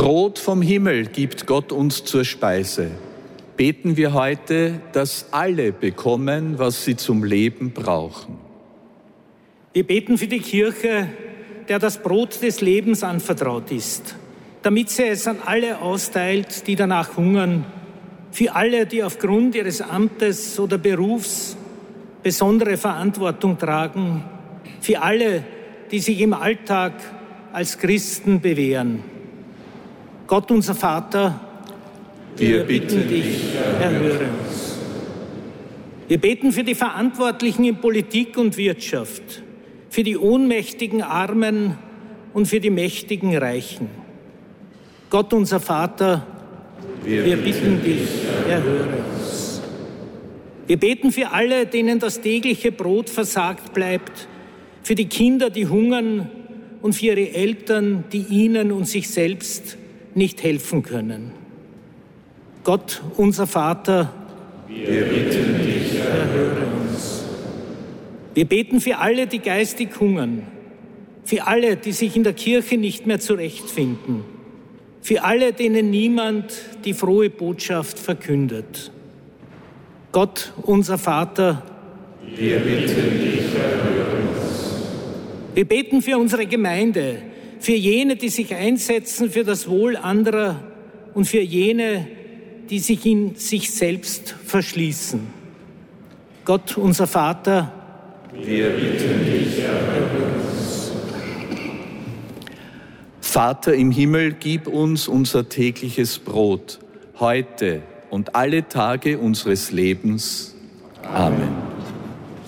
Brot vom Himmel gibt Gott uns zur Speise. Beten wir heute, dass alle bekommen, was sie zum Leben brauchen. Wir beten für die Kirche, der das Brot des Lebens anvertraut ist, damit sie es an alle austeilt, die danach hungern, für alle, die aufgrund ihres Amtes oder Berufs besondere Verantwortung tragen, für alle, die sich im Alltag als Christen bewähren. Gott, unser Vater, wir bitten dich, erhöre uns. Wir beten für die Verantwortlichen in Politik und Wirtschaft, für die ohnmächtigen Armen und für die mächtigen Reichen. Gott, unser Vater, wir bitten dich, erhöre uns. Wir beten für alle, denen das tägliche Brot versagt bleibt, für die Kinder, die hungern und für ihre Eltern, die ihnen und sich selbst nicht helfen können. Gott, unser Vater, wir bitten dich, erhöre uns. Wir beten für alle, die geistig hungern, für alle, die sich in der Kirche nicht mehr zurechtfinden, für alle, denen niemand die frohe Botschaft verkündet. Gott, unser Vater, wir bitten dich, erhöre uns. Wir beten für unsere Gemeinde, für jene, die sich einsetzen für das Wohl anderer und für jene, die sich in sich selbst verschließen. Gott, unser Vater, wir bitten dich, erhöre uns. Vater im Himmel, gib uns unser tägliches Brot, heute und alle Tage unseres Lebens. Amen.